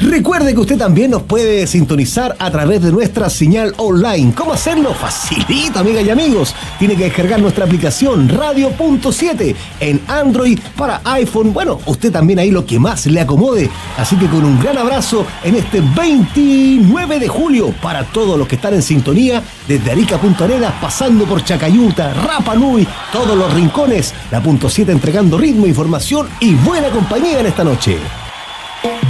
Recuerde que usted también nos puede sintonizar a través de nuestra señal online. ¿Cómo hacerlo? Facilito, amigas y amigos. Tiene que descargar nuestra aplicación Radio.7 en Android para iPhone. Bueno, usted también ahí lo que más le acomode. Así que con un gran abrazo en este 29 de julio para todos los que están en sintonía desde Arica, Punta Arenas, pasando por Chacayuta, Rapa Nui, todos los rincones. La .7 entregando ritmo, información y buena compañía en esta noche.